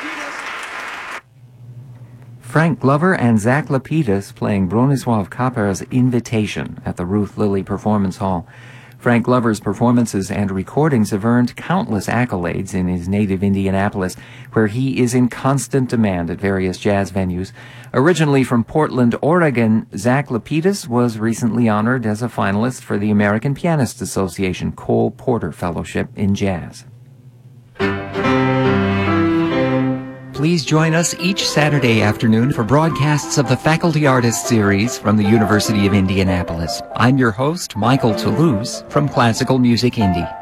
Frank Glover and Zach Lapidus playing Bronisław Kaper's Invitation at the Ruth Lilly Performance Hall. Frank Glover's performances and recordings have earned countless accolades in his native Indianapolis, where he is in constant demand at various jazz venues. Originally from Portland, Oregon, Zach Lapidus was recently honored as a finalist for the American Pianists Association Cole Porter Fellowship in Jazz. Please join us each Saturday afternoon for broadcasts of the Faculty Artist Series from the University of Indianapolis. I'm your host, Michael Toulouse, from Classical Music Indy.